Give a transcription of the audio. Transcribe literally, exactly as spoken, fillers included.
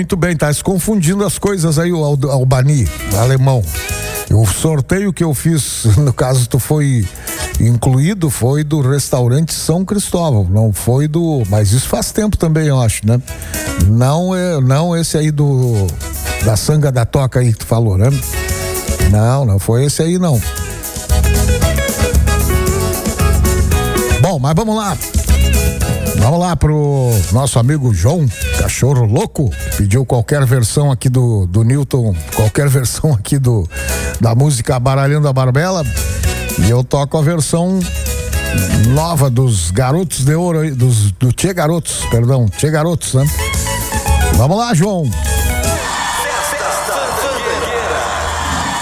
Muito bem, tá se confundindo as coisas aí, o Albani, alemão. O sorteio que eu fiz, no caso tu foi incluído, foi do restaurante São Cristóvão, não foi do, mas isso faz tempo também, eu acho, né? Não é, não esse aí do da Sanga da Toca aí que tu falou, né? Não, não foi esse aí não. Bom, mas vamos lá. Vamos lá pro nosso amigo João, cachorro louco, pediu qualquer versão aqui do, do Newton, qualquer versão aqui do, da música Baralhando a Barbela, e eu toco a versão nova dos Garotos de Ouro, dos, do Tchê Garotos, perdão, Tchê Garotos, né? Vamos lá, João.